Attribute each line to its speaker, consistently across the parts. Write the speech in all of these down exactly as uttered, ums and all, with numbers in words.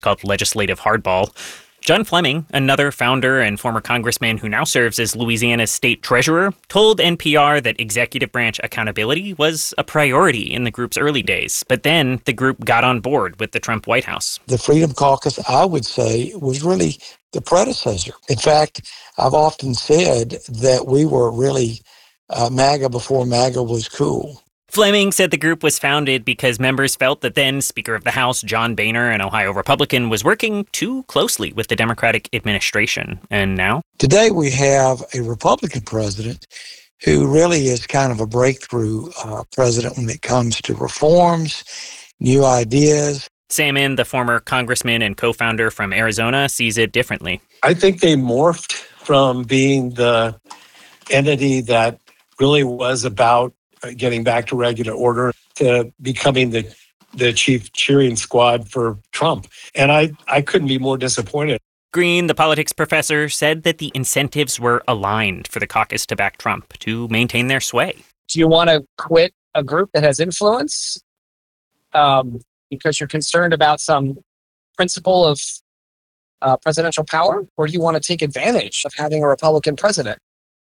Speaker 1: called legislative hardball. John Fleming, another founder and former congressman who now serves as Louisiana's state treasurer, told N P R that executive branch accountability was a priority in the group's early days. But then the group got on board with the Trump White House.
Speaker 2: The Freedom Caucus, I would say, was really the predecessor. In fact, I've often said that we were really uh, MAGA before MAGA was cool.
Speaker 1: Fleming said the group was founded because members felt that then Speaker of the House John Boehner, an Ohio Republican, was working too closely with the Democratic administration. And now?
Speaker 2: Today we have a Republican president who really is kind of a breakthrough uh, president when it comes to reforms, new ideas.
Speaker 1: Sam Inn, the former congressman and co-founder from Arizona, sees it differently.
Speaker 3: I think they morphed from being the entity that really was about getting back to regular order to becoming the the chief cheering squad for Trump. And I, I couldn't be more disappointed.
Speaker 1: Green, the politics professor, said that the incentives were aligned for the caucus to back Trump to maintain their sway.
Speaker 4: Do you want to quit a group that has influence um, because you're concerned about some principle of uh, presidential power? Or do you want to take advantage of having a Republican president?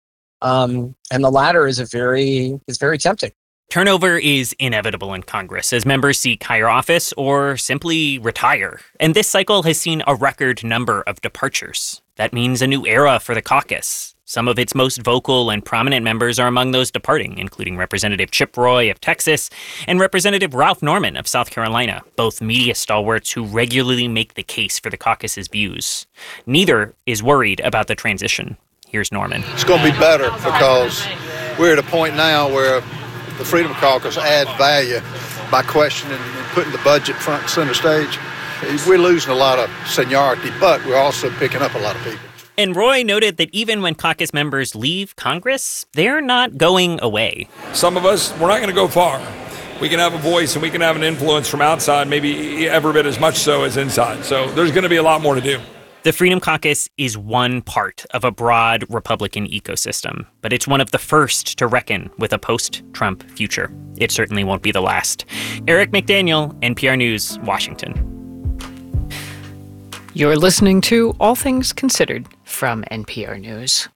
Speaker 4: Um, and the latter is a very is very tempting.
Speaker 1: Turnover is inevitable in Congress as members seek higher office or simply retire. And this cycle has seen a record number of departures. That means a new era for the caucus. Some of its most vocal and prominent members are among those departing, including Representative Chip Roy of Texas and Representative Ralph Norman of South Carolina, both media stalwarts who regularly make the case for the caucus's views. Neither is worried about the transition. Here's Norman.
Speaker 5: It's going to be better because we're at a point now where the Freedom Caucus adds value by questioning and putting the budget front and center stage. We're losing a lot of seniority, but we're also picking up a lot of people.
Speaker 1: And Roy noted that even when caucus members leave Congress, they're not going away.
Speaker 6: Some of us, we're not going to go far. We can have a voice and we can have an influence from outside, maybe every bit as much so as inside. So there's going to be a lot more to do.
Speaker 1: The Freedom Caucus is one part of a broad Republican ecosystem, but it's one of the first to reckon with a post-Trump future. It certainly won't be the last. Eric McDaniel, N P R News, Washington.
Speaker 7: You're listening to All Things Considered from N P R News.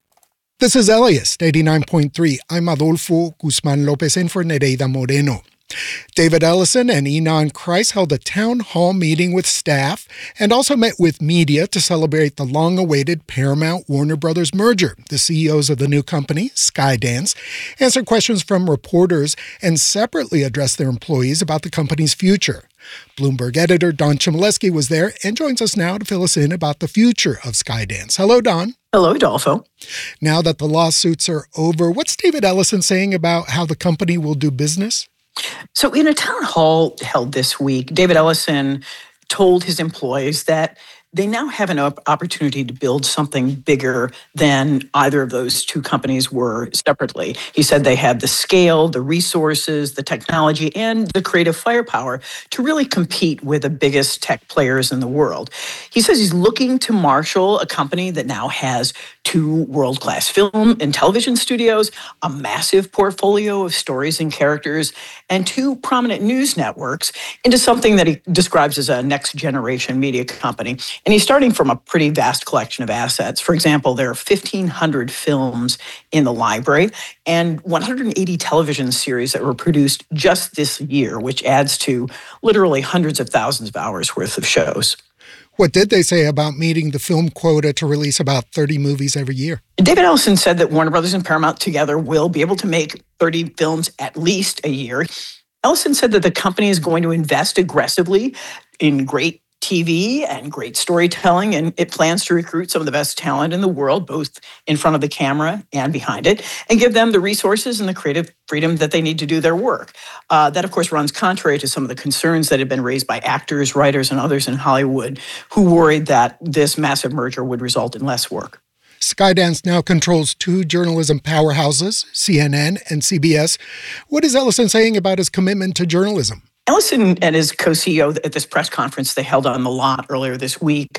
Speaker 8: This is Elias, eighty-nine point three. I'm Adolfo Guzman Lopez in for Nereida Moreno. David Ellison and Ynon Kreiz held a town hall meeting with staff and also met with media to celebrate the long-awaited Paramount-Warner Brothers merger. The C E Os of the new company, Skydance, answered questions from reporters and separately addressed their employees about the company's future. Bloomberg editor Don Chmielewski was there and joins us now to fill us in about the future of Skydance. Hello, Don.
Speaker 9: Hello, Adolfo.
Speaker 8: Now that the lawsuits are over, what's David Ellison saying about how the company will do business?
Speaker 9: So in a town hall held this week, David Ellison told his employees that they now have an opportunity to build something bigger than either of those two companies were separately. He said they have the scale, the resources, the technology, and the creative firepower to really compete with the biggest tech players in the world. He says he's looking to marshal a company that now has two world-class film and television studios, a massive portfolio of stories and characters, and two prominent news networks into something that he describes as a next-generation media company. And he's starting from a pretty vast collection of assets. For example, there are fifteen hundred films in the library and one hundred eighty television series that were produced just this year, which adds to literally hundreds of thousands of hours worth of shows.
Speaker 8: What did they say about meeting the film quota to release about thirty movies every year?
Speaker 9: David Ellison said that Warner Brothers and Paramount together will be able to make thirty films at least a year. Ellison said that the company is going to invest aggressively in great T V and great storytelling, and it plans to recruit some of the best talent in the world, both in front of the camera and behind it, and give them the resources and the creative freedom that they need to do their work. Uh, that, of course, runs contrary to some of the concerns that have been raised by actors, writers, and others in Hollywood who worried that this massive merger would result in less work.
Speaker 8: Skydance now controls two journalism powerhouses, C N N and C B S. What is Ellison saying about his commitment to journalism?
Speaker 9: Ellison and his co-C E O at this press conference they held on the lot earlier this week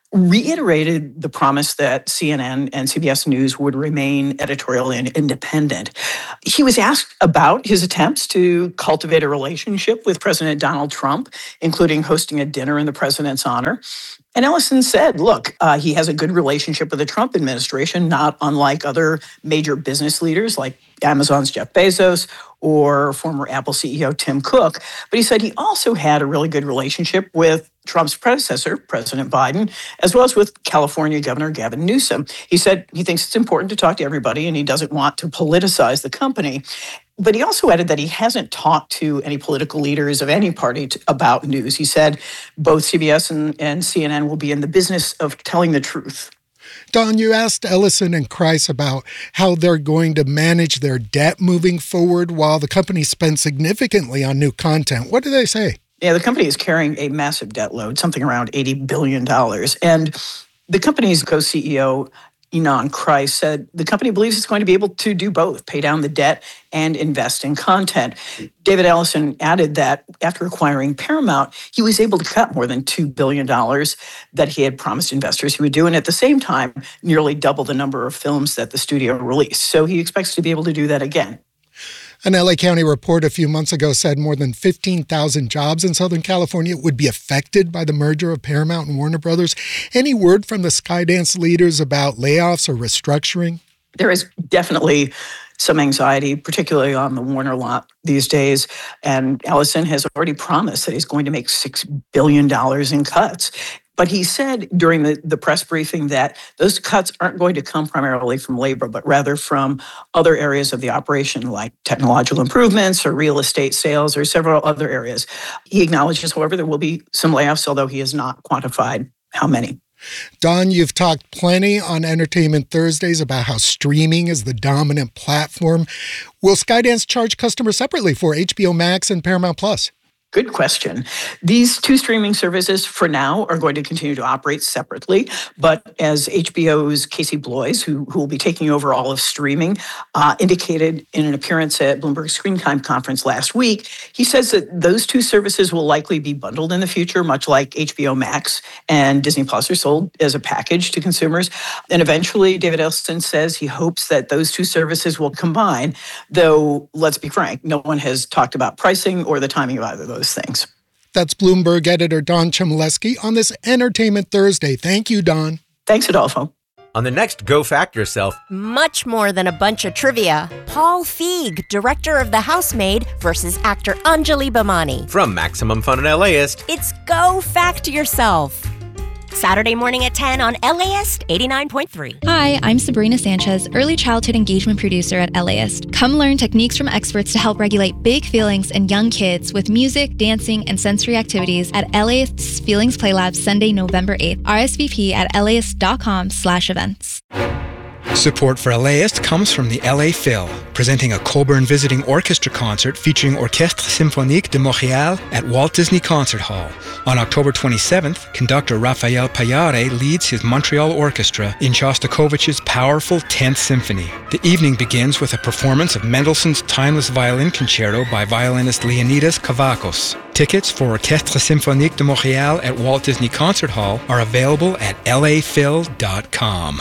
Speaker 9: reiterated the promise that C N N and C B S News would remain editorially and independent. He was asked about his attempts to cultivate a relationship with President Donald Trump, including hosting a dinner in the president's honor. And Ellison said, look, uh, he has a good relationship with the Trump administration, not unlike other major business leaders like Amazon's Jeff Bezos or former Apple C E O Tim Cook. But he said he also had a really good relationship with Trump's predecessor, President Biden, as well as with California Governor Gavin Newsom. He said he thinks it's important to talk to everybody and he doesn't want to politicize the company. But he also added that he hasn't talked to any political leaders of any party to, about news. He said both C B S and, and C N N will be in the business of telling the truth.
Speaker 8: Don, you asked Ellison and Kreis about how they're going to manage their debt moving forward while the company spends significantly on new content. What do they say?
Speaker 9: Yeah, the company is carrying a massive debt load, something around eighty billion dollars. And the company's co-C E O, Ynon Kreiz, said the company believes it's going to be able to do both, pay down the debt and invest in content. David Ellison added that after acquiring Paramount, he was able to cut more than two billion dollars that he had promised investors he would do, and at the same time, nearly double the number of films that the studio released. So he expects to be able to do that again.
Speaker 8: An L A County report a few months ago said more than fifteen thousand jobs in Southern California would be affected by the merger of Paramount and Warner Brothers. Any word from the Skydance leaders about layoffs or restructuring?
Speaker 9: There is definitely some anxiety, particularly on the Warner lot these days. And Ellison has already promised that he's going to make six billion dollars in cuts. But he said during the, the press briefing that those cuts aren't going to come primarily from labor, but rather from other areas of the operation, like technological improvements or real estate sales or several other areas. He acknowledges, however, there will be some layoffs, although he has not quantified how many.
Speaker 8: Don, you've talked plenty on Entertainment Thursdays about how streaming is the dominant platform. Will Skydance charge customers separately for H B O Max and Paramount Plus?
Speaker 9: Good question. These two streaming services, for now, are going to continue to operate separately. But as H B O's Casey Bloys, who, who will be taking over all of streaming, uh, indicated in an appearance at Bloomberg Screen Time Conference last week, he says that those two services will likely be bundled in the future, much like H B O Max and Disney Plus are sold as a package to consumers. And eventually, David Ellison says he hopes that those two services will combine, though, let's be frank, no one has talked about pricing or the timing of either of those things.
Speaker 8: That's Bloomberg editor Don Chmielewski on this Entertainment Thursday. Thank you, Don.
Speaker 9: Thanks, Adolfo.
Speaker 10: On the next Go Fact Yourself.
Speaker 11: Much more than a bunch of trivia. Paul Feig, director of The Housemaid, versus actor Anjali Bhimani.
Speaker 10: From Maximum Fun and LAist.
Speaker 11: It's Go Fact Yourself. Saturday morning at ten on LAist eighty-nine point three.
Speaker 12: Hi, I'm Sabrina Sanchez, early childhood engagement producer at LAist. Come learn techniques from experts to help regulate big feelings in young kids with music, dancing, and sensory activities at LAist's Feelings Play Lab Sunday, November eighth. R S V P at laist.com slash events.
Speaker 13: Support for LAist comes from the L A Phil, presenting a Colburn Visiting Orchestra concert featuring Orchestre Symphonique de Montréal at Walt Disney Concert Hall. On October twenty-seventh, conductor Raphael Payare leads his Montreal Orchestra in Shostakovich's powerful tenth Symphony. The evening begins with a performance of Mendelssohn's Timeless Violin Concerto by violinist Leonidas Kavakos. Tickets for Orchestre Symphonique de Montréal at Walt Disney Concert Hall are available at L A phil dot com.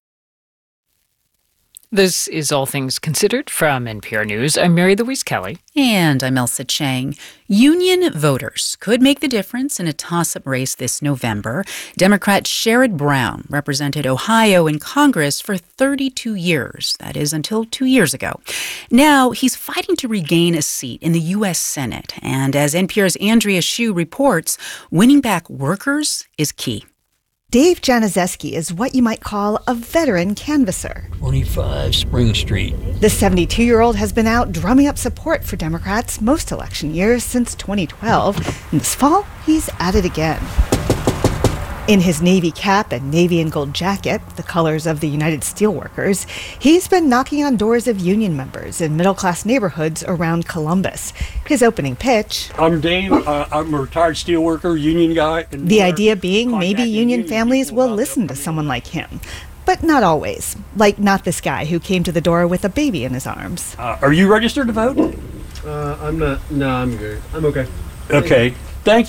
Speaker 7: This is All Things Considered from N P R News. I'm Mary Louise Kelly.
Speaker 14: And I'm Elsa Chang. Union voters could make the difference in a toss-up race this November. Democrat Sherrod Brown represented Ohio in Congress for thirty-two years. That is, until two years ago. Now, he's fighting to regain a seat in the U S Senate. And as N P R's Andrea Hsu reports, winning back workers is key.
Speaker 15: Dave Januszewski is what you might call a veteran canvasser.
Speaker 16: twenty-five Spring Street.
Speaker 15: The seventy-two-year-old has been out drumming up support for Democrats most election years since twenty twelve, and this fall, he's at it again. In his Navy cap and navy and gold jacket, the colors of the United Steelworkers, he's been knocking on doors of union members in middle-class neighborhoods around Columbus. His opening pitch...
Speaker 16: I'm Dave. Uh, I'm a retired steelworker, union guy.
Speaker 15: The idea being maybe union families will listen to someone like him. But not always. Like not this guy who came to the door with a baby in his arms.
Speaker 16: Uh, are you registered to vote?
Speaker 17: Uh, I'm not. No, I'm good. I'm okay.
Speaker 16: Okay. Thank you.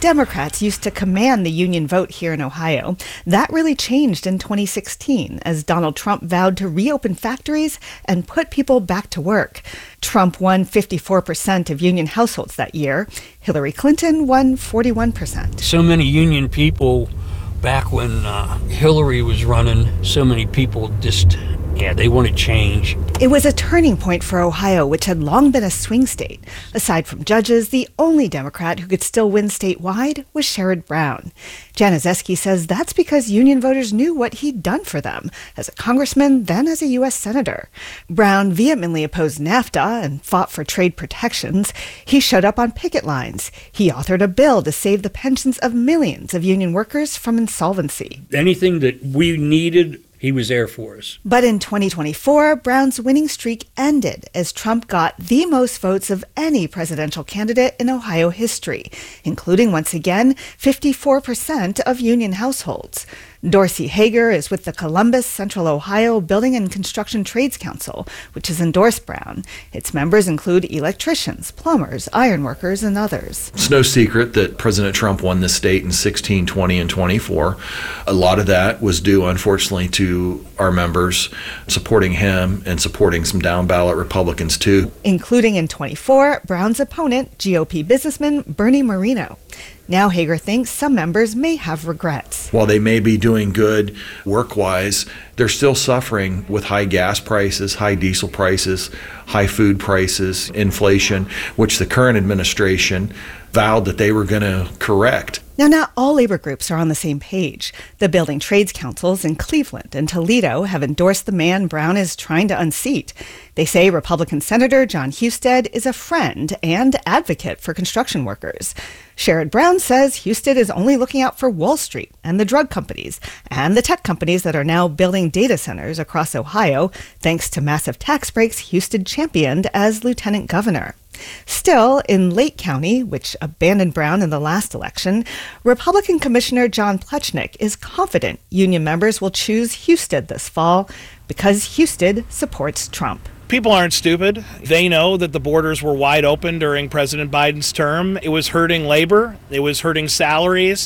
Speaker 15: Democrats used to command the union vote here in Ohio. That really changed in twenty sixteen as Donald Trump vowed to reopen factories and put people back to work. Trump won fifty-four percent of union households that year. Hillary Clinton won forty-one percent.
Speaker 16: So many union people, back when uh, Hillary was running, so many people just, yeah, they wanted change.
Speaker 15: It was a turning point for Ohio, which had long been a swing state. Aside from judges, the only Democrat who could still win statewide was Sherrod Brown. Januszewski says that's because union voters knew what he'd done for them as a congressman, then as a U S senator. Brown vehemently opposed NAFTA and fought for trade protections. He showed up on picket lines. He authored a bill to save the pensions of millions of union workers from insolvency.
Speaker 16: Anything that we needed, he was there for us.
Speaker 15: But in twenty twenty-four, Brown's winning streak ended as Trump got the most votes of any presidential candidate in Ohio history, including, once again, fifty-four percent of union households. Dorsey Hager is with the Columbus Central Ohio Building and Construction Trades Council, which has endorsed Brown. Its members include electricians, plumbers, ironworkers, and others.
Speaker 17: It's no secret that President Trump won this state in sixteen, twenty, and twenty-four. A lot of that was due, unfortunately, to our members supporting him and supporting some down-ballot Republicans, too.
Speaker 15: Including in twenty-four, Brown's opponent, G O P businessman Bernie Moreno. Now Hager thinks some members may have regrets.
Speaker 17: While they may be doing good work-wise, they're still suffering with high gas prices, high diesel prices, high food prices, inflation, which the current administration vowed that they were going to correct.
Speaker 15: Now, not all labor groups are on the same page. The building trades councils in Cleveland and Toledo have endorsed the man Brown is trying to unseat. They say Republican Senator Jon Husted is a friend and advocate for construction workers. Sherrod Brown says Husted is only looking out for Wall Street and the drug companies and the tech companies that are now building data centers across Ohio, thanks to massive tax breaks Husted championed as lieutenant governor. Still, in Lake County, which abandoned Brown in the last election, Republican Commissioner John Plechnik is confident union members will choose Husted this fall because Husted supports Trump.
Speaker 18: People aren't stupid. They know that the borders were wide open during President Biden's term. It was hurting labor. It was hurting salaries.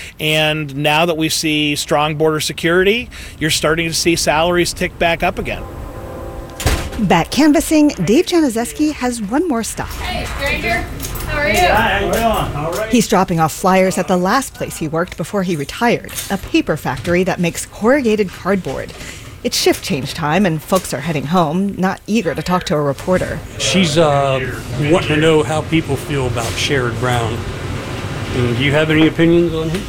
Speaker 18: And now that we see strong border security, you're starting to see salaries tick back up again.
Speaker 15: Back canvassing, Dave Januszewski has one more stop.
Speaker 19: Hey, stranger. How are you? Hi, how you doing? All right.
Speaker 15: He's dropping off flyers at the last place he worked before he retired, a paper factory that makes corrugated cardboard. It's shift change time, and folks are heading home, not eager to talk to a reporter.
Speaker 16: She's uh, wanting to know how people feel about Sherrod Brown. And do you have any opinions on him?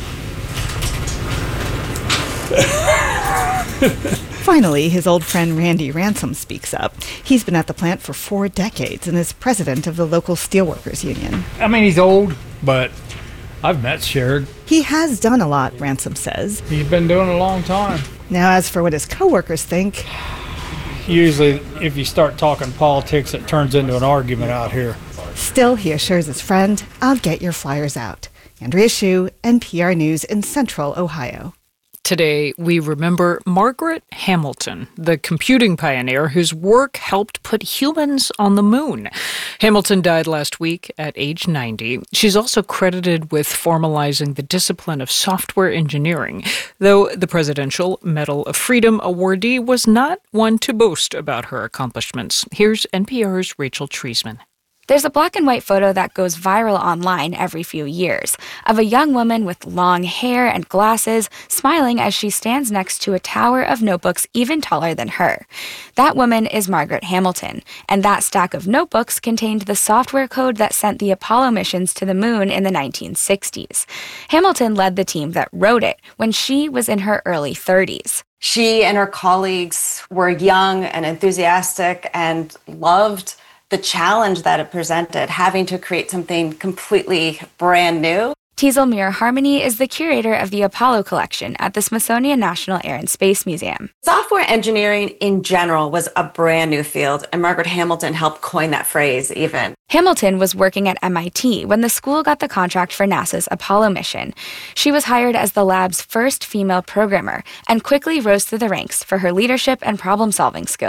Speaker 15: Finally, his old friend Randy Ransom speaks up. He's been at the plant for four decades and is president of the local steelworkers union.
Speaker 20: I mean, he's old, but I've met Sherrod.
Speaker 15: He has done a lot, Ransom says.
Speaker 20: He's been doing it a long time.
Speaker 15: Now, as for what his coworkers think...
Speaker 20: Usually, if you start talking politics, it turns into an argument out here.
Speaker 15: Still, he assures his friend, I'll get your flyers out. Andrea Hsu, N P R News in Central Ohio.
Speaker 7: Today, we remember Margaret Hamilton, the computing pioneer whose work helped put humans on the moon. Hamilton died last week at age ninety. She's also credited with formalizing the discipline of software engineering, though the Presidential Medal of Freedom awardee was not one to boast about her accomplishments. Here's N P R's Rachel Treisman.
Speaker 21: There's a black and white photo that goes viral online every few years of a young woman with long hair and glasses smiling as she stands next to a tower of notebooks even taller than her. That woman is Margaret Hamilton, and that stack of notebooks contained the software code that sent the Apollo missions to the moon in the nineteen sixties. Hamilton led the team that wrote it when she was in her early thirties.
Speaker 22: She and her colleagues were young and enthusiastic and loved the challenge that it presented, having to create something completely brand new.
Speaker 21: Teasel Muir Harmony is the curator of the Apollo collection at the Smithsonian National Air and Space Museum.
Speaker 22: Software engineering in general was a brand new field, and Margaret Hamilton helped coin that phrase even.
Speaker 21: Hamilton was working at M I T when the school got the contract for NASA's Apollo mission. She was hired as the lab's first female programmer and quickly rose through the ranks for her leadership and problem-solving skills.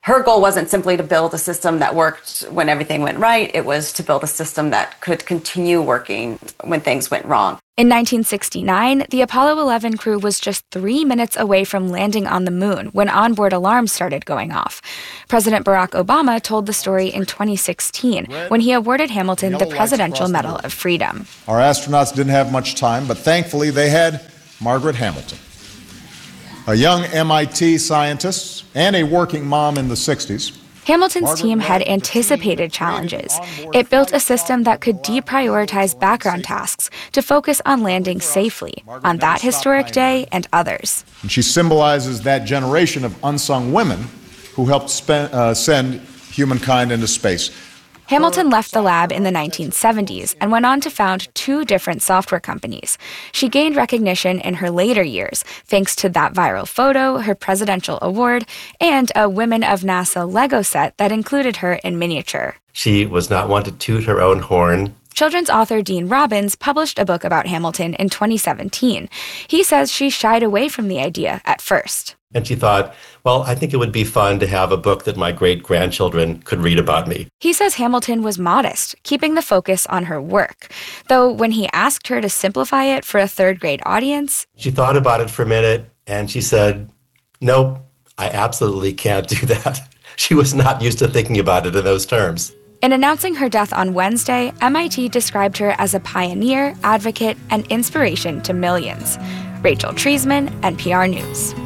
Speaker 22: Her goal wasn't simply to build a system that worked when everything went right. It was to build a system that could continue working when things went wrong.
Speaker 21: In nineteen sixty-nine, the Apollo eleven crew was just three minutes away from landing on the moon when onboard alarms started going off. President Barack Obama told the story in twenty sixteen when he awarded Hamilton the Presidential Medal of Freedom.
Speaker 2: Our astronauts didn't have much time, but thankfully they had Margaret Hamilton, a young M I T scientist and a working mom in the sixties.
Speaker 21: Hamilton's team had anticipated challenges. It built a system that could deprioritize background tasks to focus on landing safely on that historic day and others.
Speaker 2: And she symbolizes that generation of unsung women who helped spend, uh, send humankind into space.
Speaker 21: Hamilton left the lab in the nineteen seventies and went on to found two different software companies. She gained recognition in her later years thanks to that viral photo, her presidential award, and a Women of NASA Lego set that included her in miniature.
Speaker 3: She was not one to toot her own horn.
Speaker 21: Children's author Dean Robbins published a book about Hamilton in twenty seventeen. He says she shied away from the idea at first.
Speaker 3: And she thought, well, I think it would be fun to have a book that my great-grandchildren could read about me.
Speaker 21: He says Hamilton was modest, keeping the focus on her work. Though when he asked her to simplify it for a third-grade audience,
Speaker 3: she thought about it for a minute, and she said, nope, I absolutely can't do that. She was not used to thinking about it in those terms.
Speaker 21: In announcing her death on Wednesday, M I T described her as a pioneer, advocate, and inspiration to millions. Rachel Treisman, N P R News.